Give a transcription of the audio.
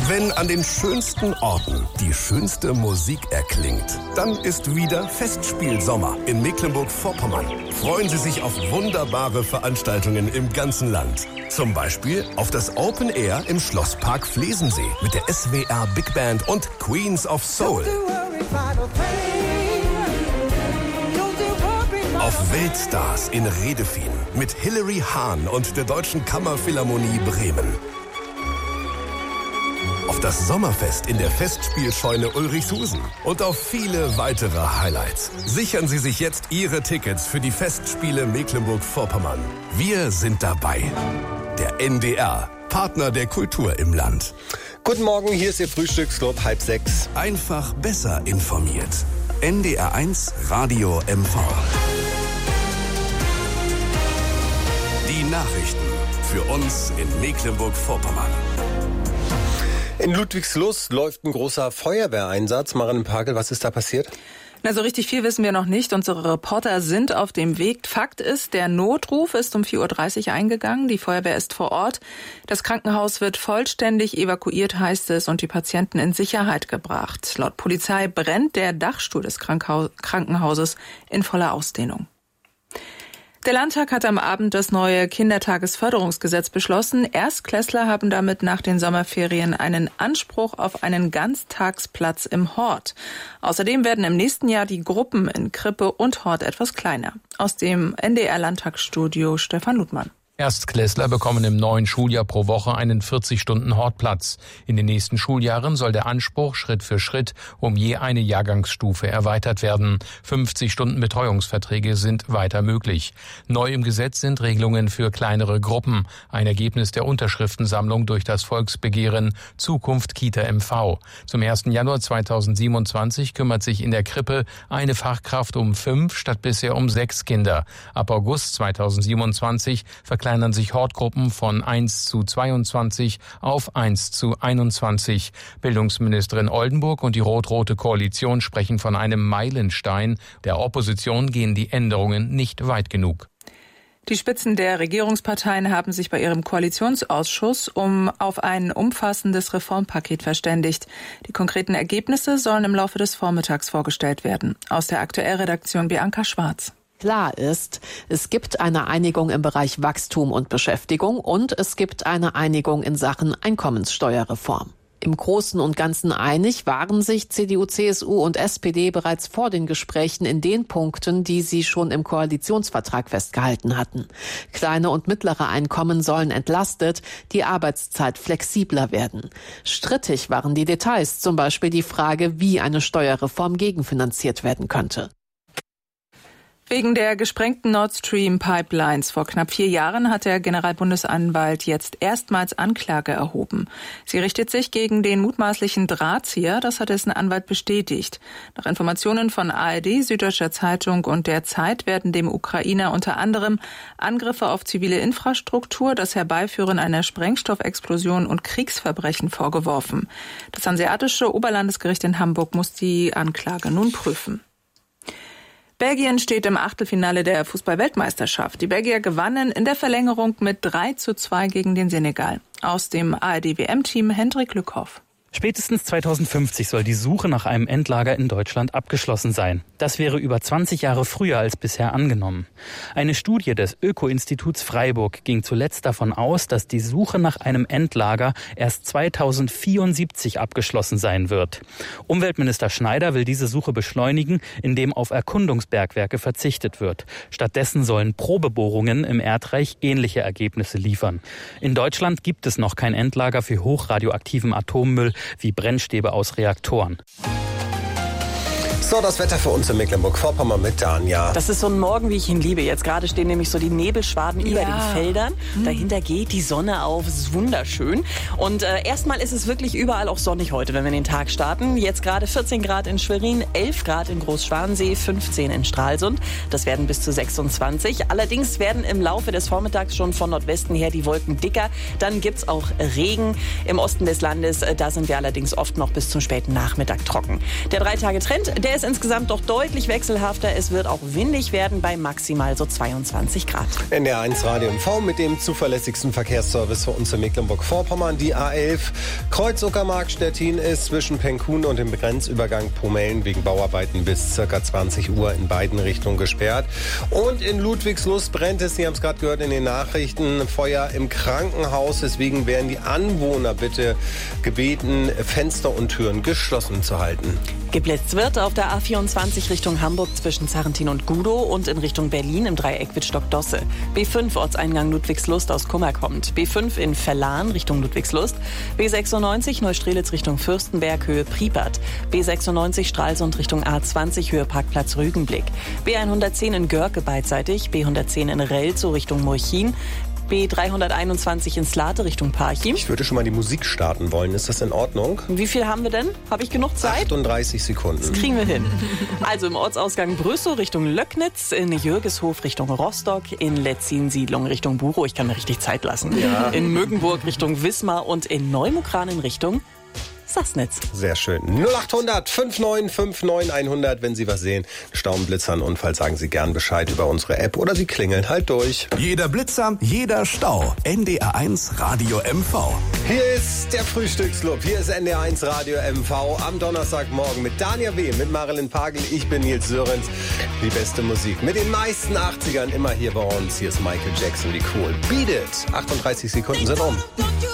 Wenn an den schönsten Orten die schönste Musik erklingt, dann ist wieder Festspielsommer in Mecklenburg-Vorpommern. Freuen Sie sich auf wunderbare Veranstaltungen im ganzen Land. Zum Beispiel auf das Open Air im Schlosspark Flesensee mit der SWR Big Band und Queens of Soul. Auf Weltstars in Redefien mit Hilary Hahn und der Deutschen Kammerphilharmonie Bremen. Auf das Sommerfest in der Festspielscheune Ulrichshusen und auf viele weitere Highlights. Sichern Sie sich jetzt Ihre Tickets für die Festspiele Mecklenburg-Vorpommern. Wir sind dabei. Der NDR, Partner der Kultur im Land. Guten Morgen, hier ist Ihr Frühstücksclub 5:30. Einfach besser informiert. NDR1 Radio MV. Die Nachrichten für uns in Mecklenburg-Vorpommern. In Ludwigslust läuft ein großer Feuerwehreinsatz. Marianne Pagel, was ist da passiert? Na, so richtig viel wissen wir noch nicht. Unsere Reporter sind auf dem Weg. Fakt ist, der Notruf ist um 4:30 Uhr eingegangen. Die Feuerwehr ist vor Ort. Das Krankenhaus wird vollständig evakuiert, heißt es, und die Patienten in Sicherheit gebracht. Laut Polizei brennt der Dachstuhl des Krankenhauses in voller Ausdehnung. Der Landtag hat am Abend das neue Kindertagesförderungsgesetz beschlossen. Erstklässler haben damit nach den Sommerferien einen Anspruch auf einen Ganztagsplatz im Hort. Außerdem werden im nächsten Jahr die Gruppen in Krippe und Hort etwas kleiner. Aus dem NDR-Landtagsstudio Stefan Ludmann. Erstklässler bekommen im neuen Schuljahr pro Woche einen 40-Stunden-Hortplatz. In den nächsten Schuljahren soll der Anspruch Schritt für Schritt um je eine Jahrgangsstufe erweitert werden. 50 Stunden Betreuungsverträge sind weiter möglich. Neu im Gesetz sind Regelungen für kleinere Gruppen. Ein Ergebnis der Unterschriftensammlung durch das Volksbegehren Zukunft Kita MV. Zum 1. Januar 2027 kümmert sich in der Krippe eine Fachkraft um 5 statt bisher um 6 Kinder. Ab August 2027 verkleinern sich Hortgruppen von 1:22 auf 1:21. Bildungsministerin Oldenburg und die rot-rote Koalition sprechen von einem Meilenstein. Der Opposition gehen die Änderungen nicht weit genug. Die Spitzen der Regierungsparteien haben sich bei ihrem Koalitionsausschuss auf ein umfassendes Reformpaket verständigt. Die konkreten Ergebnisse sollen im Laufe des Vormittags vorgestellt werden. Aus der Aktuellredaktion Bianca Schwarz. Klar ist, es gibt eine Einigung im Bereich Wachstum und Beschäftigung und es gibt eine Einigung in Sachen Einkommenssteuerreform. Im Großen und Ganzen einig waren sich CDU, CSU und SPD bereits vor den Gesprächen in den Punkten, die sie schon im Koalitionsvertrag festgehalten hatten. Kleine und mittlere Einkommen sollen entlastet, die Arbeitszeit flexibler werden. Strittig waren die Details, zum Beispiel die Frage, wie eine Steuerreform gegenfinanziert werden könnte. Wegen der gesprengten Nord Stream Pipelines vor knapp 4 Jahren hat der Generalbundesanwalt jetzt erstmals Anklage erhoben. Sie richtet sich gegen den mutmaßlichen Drahtzieher, das hat dessen Anwalt bestätigt. Nach Informationen von ARD, Süddeutscher Zeitung und der Zeit werden dem Ukrainer unter anderem Angriffe auf zivile Infrastruktur, das Herbeiführen einer Sprengstoffexplosion und Kriegsverbrechen vorgeworfen. Das Hanseatische Oberlandesgericht in Hamburg muss die Anklage nun prüfen. Belgien steht im Achtelfinale der Fußball-Weltmeisterschaft. Die Belgier gewannen in der Verlängerung mit 3:2 gegen den Senegal. Aus dem ARD-WM-Team Hendrik Lückhoff. Spätestens 2050 soll die Suche nach einem Endlager in Deutschland abgeschlossen sein. Das wäre über 20 Jahre früher als bisher angenommen. Eine Studie des Öko-Instituts Freiburg ging zuletzt davon aus, dass die Suche nach einem Endlager erst 2074 abgeschlossen sein wird. Umweltminister Schneider will diese Suche beschleunigen, indem auf Erkundungsbergwerke verzichtet wird. Stattdessen sollen Probebohrungen im Erdreich ähnliche Ergebnisse liefern. In Deutschland gibt es noch kein Endlager für hochradioaktiven Atommüll wie Brennstäbe aus Reaktoren. So, das Wetter für uns in Mecklenburg-Vorpommern mit Danja. Das ist so ein Morgen, wie ich ihn liebe. Jetzt gerade stehen nämlich so die Nebelschwaden über den Feldern. Dahinter geht die Sonne auf. Es ist wunderschön. Und erstmal ist es wirklich überall auch sonnig heute, wenn wir den Tag starten. Jetzt gerade 14 Grad in Schwerin, 11 Grad in Großschwanensee, 15 in Stralsund. Das werden bis zu 26. Allerdings werden im Laufe des Vormittags schon von Nordwesten her die Wolken dicker. Dann gibt's auch Regen im Osten des Landes. Da sind wir allerdings oft noch bis zum späten Nachmittag trocken. Der 3-Tage-Trend, der ist insgesamt doch deutlich wechselhafter. Es wird auch windig werden bei maximal so 22 Grad. NDR1 Radio MV mit dem zuverlässigsten Verkehrsservice für uns in Mecklenburg-Vorpommern. Die A11 Kreuz-Uckermark-Stettin ist zwischen Penkun und dem Grenzübergang Pomellen wegen Bauarbeiten bis ca. 20 Uhr in beiden Richtungen gesperrt. Und in Ludwigslust brennt es, Sie haben es gerade gehört in den Nachrichten, Feuer im Krankenhaus. Deswegen werden die Anwohner bitte gebeten, Fenster und Türen geschlossen zu halten. Geblitzt wird auf der A24 Richtung Hamburg zwischen Zarrentin und Gudow und in Richtung Berlin im Dreieck Wittstock-Dosse. B5 Ortseingang Ludwigslust aus Kummer kommt. B5 in Verlan Richtung Ludwigslust. B96 Neustrelitz Richtung Fürstenberg Höhe Priepert. B96 Stralsund Richtung A20 Höhe Parkplatz Rügenblick. B110 in Görke beidseitig. B110 in Relzow Richtung Murchin. B321 in Slate Richtung Parchim. Ich würde schon mal die Musik starten wollen. Ist das in Ordnung? Wie viel haben wir denn? Habe ich genug Zeit? 38 Sekunden. Das kriegen wir hin. Also im Ortsausgang Brüssow Richtung Löcknitz, in Jürgeshof Richtung Rostock, in Letzin-Siedlung Richtung Buchow. Ich kann mir richtig Zeit lassen. Ja. In Mögenburg Richtung Wismar und in Neumukran in Richtung Sassnitz. Sehr schön. 0800 5959 100. Wenn Sie was sehen, Stauben, Blitzer, einen Unfall, sagen Sie gern Bescheid über unsere App oder Sie klingeln halt durch. Jeder Blitzer, jeder Stau. NDR1 Radio MV. Hier ist der Frühstücksclub. Hier ist NDR1 Radio MV am Donnerstagmorgen mit Dania W., mit Marilyn Pagel. Ich bin Nils Sörenz. Die beste Musik mit den meisten 80ern immer hier bei uns. Hier ist Michael Jackson, wie cool. Beat it. 38 Sekunden sind um.